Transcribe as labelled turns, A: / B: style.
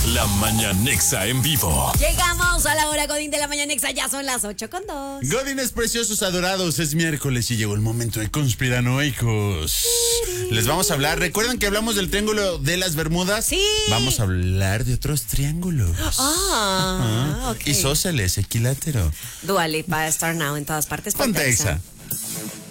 A: La Mañanexa en vivo.
B: Llegamos a la hora Godín de la Mañanexa, ya son las 8:02.
C: Godines preciosos adorados, es miércoles y llegó el momento de conspiranoicos. Les vamos a hablar, ¿recuerdan que hablamos del triángulo de las Bermudas?
B: Sí.
C: Vamos a hablar de otros triángulos.
B: Ok.
C: Isósceles, equilátero.
B: Dua Lipa, Star Now en todas partes.
C: Ponte
B: Exa.
C: Exa.